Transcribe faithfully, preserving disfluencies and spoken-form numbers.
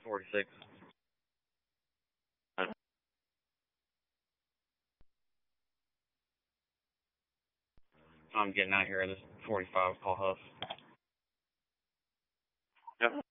forty-six. I'm getting out here at this forty-five. Call Huff. Yep.